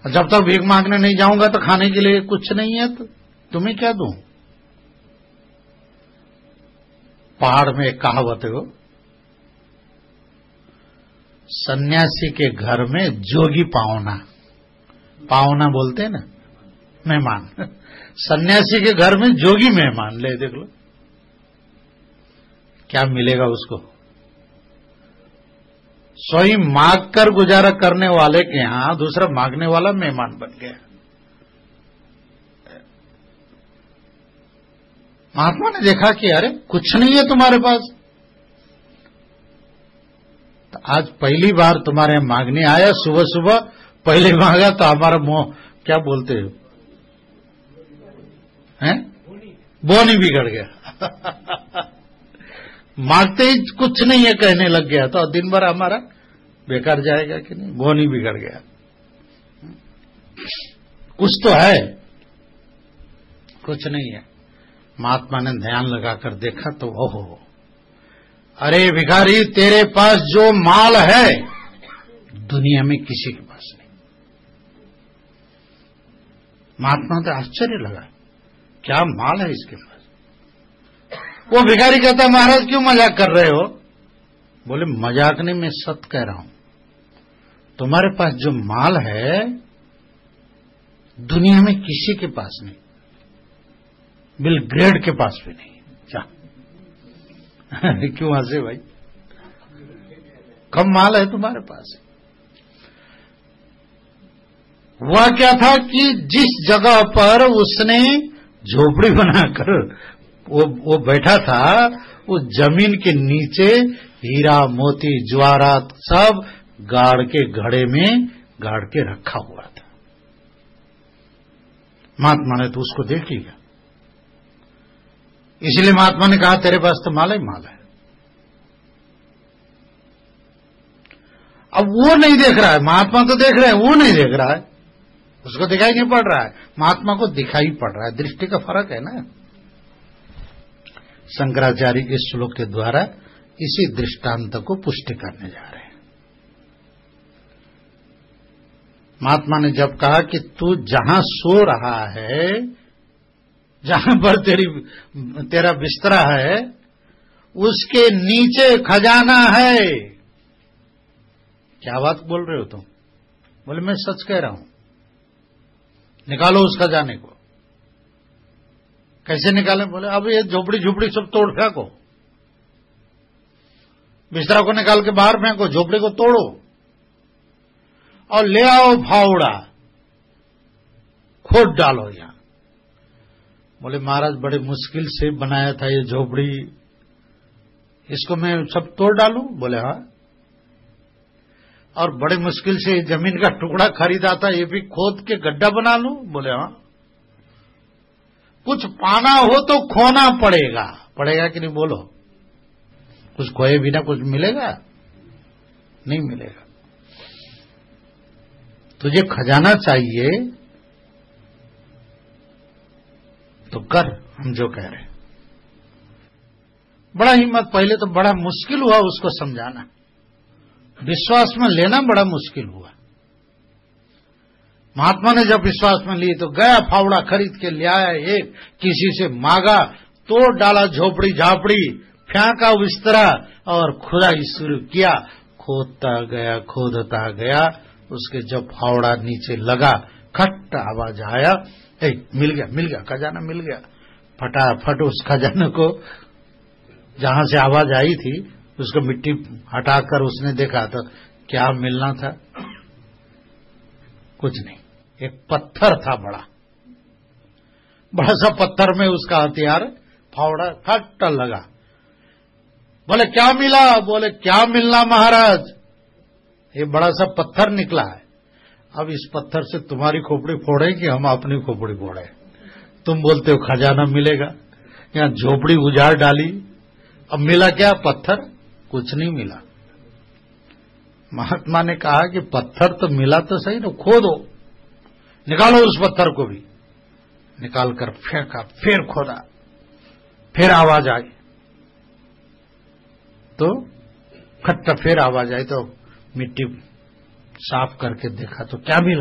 जब तक भीख मांगने नहीं जाऊंगा तो खाने के लिए कुछ नहीं है, तो तुम्हें क्या दूं? पहाड़ में एक कहावत है, सन्यासी के घर में जोगी पावना, पावना बोलते हैं ना, मेहमान। सन्यासी के घर में जोगी मेहमान, ले देख लो क्या मिलेगा उसको। स्वयं मांग कर गुजारा करने वाले के यहां दूसरा मांगने वाला मेहमान बन गया। महात्मा ने देखा कि अरे कुछ नहीं है तुम्हारे पास, तो आज पहली बार तुम्हारे यहां मांगने आया, सुबह सुबह पहले मांगा तो हमारा मुंह क्या बोलते हो हैं, बोनी बिगड़ गया। मांगते ही कुछ नहीं है कहने लग गया तो दिन भर हमारा बेकार जाएगा कि नहीं, बोनी बिगड़ गया। कुछ तो है, कुछ नहीं है। महात्मा ने ध्यान लगाकर देखा तो ओहो, अरे भिखारी तेरे पास जो माल है दुनिया में किसी के पास नहीं। महात्मा तो आश्चर्य लगा, क्या माल है इसके पास? वो भिखारी कहता महाराज क्यों मजाक कर रहे हो? बोले मजाक नहीं, मैं सत्य कह रहा हूं, तुम्हारे पास जो माल है दुनिया में किसी के पास नहीं, बिल ग्रेड के पास भी नहीं। क्या क्यों हंसे भाई? कम माल है तुम्हारे पास। हुआ क्या था कि जिस जगह पर उसने झोपड़ी बनाकर वो बैठा था, उस जमीन के नीचे हीरा मोती ज्वारात सब गाड़ के घड़े में गाड़ के रखा हुआ था। महात्मा ने तो उसको देख लिया, इसलिए महात्मा ने कहा तेरे पास तो माल ही माल है। अब वो नहीं देख रहा है, महात्मा तो देख रहे हैं, वो नहीं देख रहा है, उसको दिखाई नहीं पड़ रहा है, महात्मा को दिखाई पड़ रहा है। दृष्टि का फर्क है ना। शंकराचार्य के श्लोक के द्वारा इसी दृष्टांत को पुष्टि करने जा रहे हैं। महात्मा ने जब कहा कि तू जहां सो रहा है, जहां पर तेरा बिस्तरा है, उसके नीचे खजाना है। क्या बात बोल रहे हो तुम? बोले मैं सच कह रहा हूं, निकालो उस खजाने को। कैसे निकालें? बोले अब ये झोपड़ी झोपड़ी सब तोड़ फेंको, बिस्तरा को निकाल के बाहर फेंको, झोपड़ी को तोड़ो और ले आओ फावड़ा, खोद डालो यहां। बोले महाराज बड़े मुश्किल से बनाया था ये झोपड़ी, इसको मैं सब तोड़ डालूं? बोले हाँ। और बड़े मुश्किल से जमीन का टुकड़ा खरीदा था, ये भी खोद के गड्ढा बना लूं? बोले हाँ। कुछ पाना हो तो खोना पड़ेगा, पड़ेगा कि नहीं? बोलो, कुछ खोए बिना कुछ मिलेगा? नहीं मिलेगा। तुझे खजाना चाहिए तो कर हम जो कह रहे हैं। बड़ा हिम्मत, पहले तो बड़ा मुश्किल हुआ उसको समझाना, विश्वास में लेना बड़ा मुश्किल हुआ। महात्मा ने जब विश्वास में ली तो गया, फावड़ा खरीद के ले आया, एक किसी से मांगा, तोड़ डाला झोपड़ी झापड़ी, फेंका बिस्तरा और खुदाई शुरू किया। खोदता गया, उसके जब फावड़ा नीचे लगा, खट आवाज आया, मिल गया खजाना मिल गया। फटाफट उस खजाने को जहां से आवाज आई थी उसको मिट्टी हटाकर उसने देखा तो क्या मिलना था? कुछ नहीं, एक पत्थर था, बड़ा सा पत्थर में उसका हथियार फावड़ा खट लगा। बोले क्या मिला? बोले क्या मिलना महाराज, ये बड़ा सा पत्थर निकला है, अब इस पत्थर से तुम्हारी खोपड़ी फोड़े कि हम अपनी खोपड़ी फोड़े? तुम बोलते हो खजाना मिलेगा, यहां झोपड़ी उजाड़ डाली, अब मिला क्या? पत्थर। कुछ नहीं मिला। महात्मा ने कहा कि पत्थर तो मिला तो सही ना, खोदो, निकालो उस पत्थर को भी। निकालकर फेंका, फिर खोदा, फिर आवाज आई तो खट्टा, फिर आवाज आई तो मिट्टी साफ करके देखा तो क्या मिला?